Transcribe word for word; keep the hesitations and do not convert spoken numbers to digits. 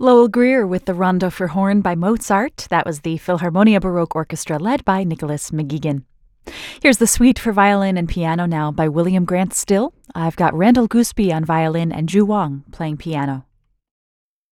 Lowell Greer with the Rondo for Horn by Mozart. That was the Philharmonia Baroque Orchestra led by Nicholas McGuigan. Here's the Suite for Violin and Piano now by William Grant Still. I've got Randall Gooseby on violin and Ju Wong playing piano.